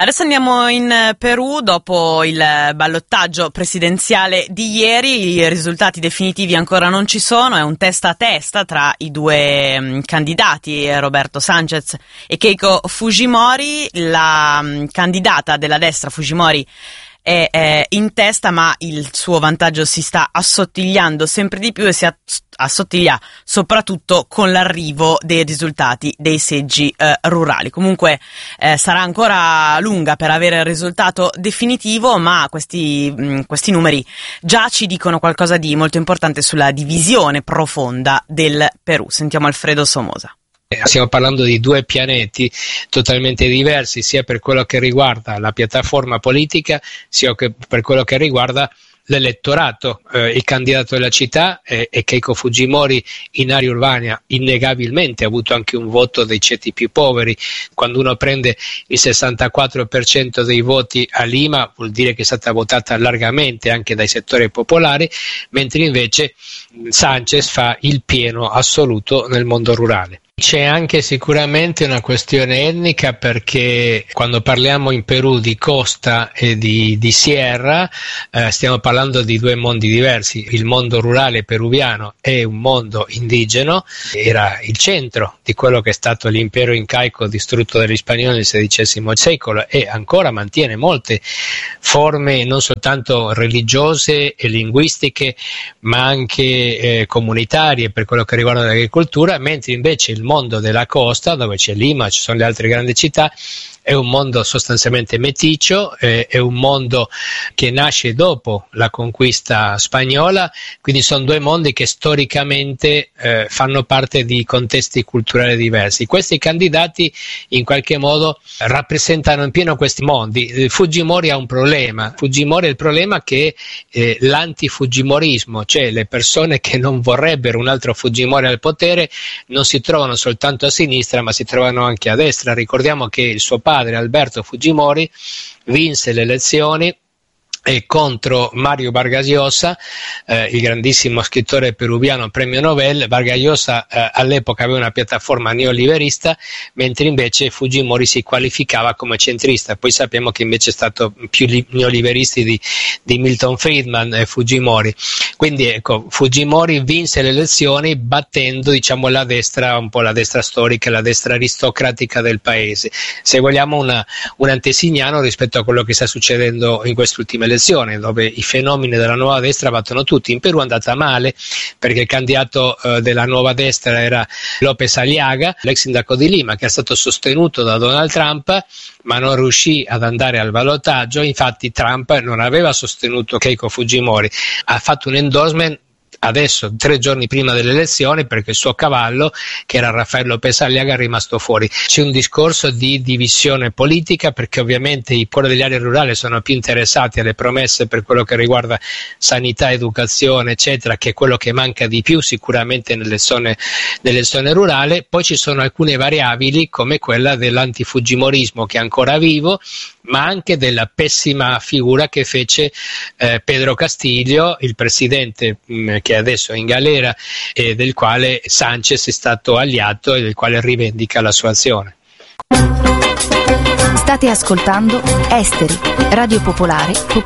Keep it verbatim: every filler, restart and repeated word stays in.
Adesso andiamo in Perù. Dopo il ballottaggio presidenziale di ieri, i risultati definitivi ancora non ci sono, è un testa a testa tra i due um, candidati, Roberto Sanchez e Keiko Fujimori. La um, candidata della destra, Fujimori, è eh, in testa, ma il suo vantaggio si sta assottigliando sempre di più e si assottiglia soprattutto con l'arrivo dei risultati dei seggi eh, rurali. Comunque eh, sarà ancora lunga per avere il risultato definitivo, ma questi, mh, questi numeri già ci dicono qualcosa di molto importante sulla divisione profonda del Perù. Sentiamo Alfredo Somoza. Stiamo parlando di due pianeti totalmente diversi, sia per quello che riguarda la piattaforma politica, sia che per quello che riguarda l'elettorato. Eh, il candidato della città è, è Keiko Fujimori. In area urbana innegabilmente ha avuto anche un voto dei ceti più poveri. Quando uno prende il sessantaquattro per cento dei voti a Lima vuol dire che è stata votata largamente anche dai settori popolari, mentre invece Sanchez fa il pieno assoluto nel mondo rurale. C'è anche sicuramente una questione etnica, perché quando parliamo in Perù di costa e di, di sierra eh, stiamo parlando di due mondi diversi. Il mondo rurale peruviano è un mondo indigeno, era il centro di quello che è stato l'impero incaico distrutto dagli spagnoli nel sedicesimo secolo e ancora mantiene molte forme non soltanto religiose e linguistiche ma anche eh, comunitarie per quello che riguarda l'agricoltura, mentre invece il mondo della costa, dove c'è Lima, ci sono le altre grandi città, è un mondo sostanzialmente meticcio, eh, è un mondo che nasce dopo la conquista spagnola, quindi sono due mondi che storicamente eh, fanno parte di contesti culturali diversi. Questi candidati in qualche modo rappresentano in pieno questi mondi. Fujimori ha un problema, Fujimori ha il problema che eh, l'antifujimorismo, cioè le persone che non vorrebbero un altro Fujimori al potere, non si trovano soltanto a sinistra ma si trovano anche a destra. Ricordiamo che il suo padre Alberto Fujimori vinse le elezioni e contro Mario Vargas Llosa, eh, il grandissimo scrittore peruviano premio Nobel. Vargas Llosa eh, all'epoca aveva una piattaforma neoliberista, mentre invece Fujimori si qualificava come centrista. Poi sappiamo che invece è stato più li- neoliberisti di, di Milton Friedman e Fujimori. Quindi ecco, Fujimori vinse le elezioni battendo, diciamo, la destra, un po' la destra storica, la destra aristocratica del paese. Se vogliamo una, un antesignano rispetto a quello che sta succedendo in quest'ultima elezione, dove i fenomeni della nuova destra battono tutti. In Perù è andata male perché il candidato eh, della nuova destra era López Aliaga, l'ex sindaco di Lima, che è stato sostenuto da Donald Trump ma non riuscì ad andare al ballottaggio. Infatti Trump non aveva sostenuto Keiko Fujimori, ha fatto un endorsement adesso, tre giorni prima delle elezioni, perché il suo cavallo, che era Rafael López Aliaga, è rimasto fuori. C'è un discorso di divisione politica, perché ovviamente i cuori delle aree rurali sono più interessati alle promesse per quello che riguarda sanità, educazione, eccetera, che è quello che manca di più sicuramente nelle zone, nelle zone rurali. Poi ci sono alcune variabili come quella dell'antifujimorismo, che è ancora vivo, ma anche della pessima figura che fece eh, Pedro Castillo, il presidente mh, che adesso è in galera e del quale Sanchez è stato alleato e del quale rivendica la sua azione. State ascoltando Esteri, Radio Popolare.